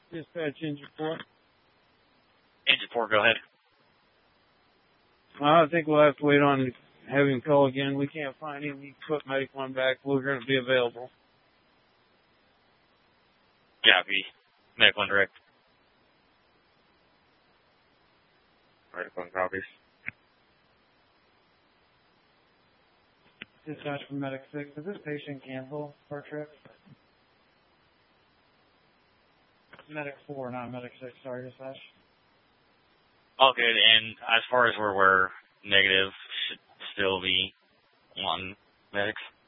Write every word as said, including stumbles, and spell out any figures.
Dispatch engine four. Engine four, go ahead. Well, I think we'll have to wait on having him call again. We can't find him. He put Medic one back. We're going to be available. Copy. Medic one direct. Medic one copies. Dispatch from Medic six. Is this patient cancel for a trip? Medic four, not Medic six. Sorry, dispatch. All good, and as far as where we're negative, should still be on medics.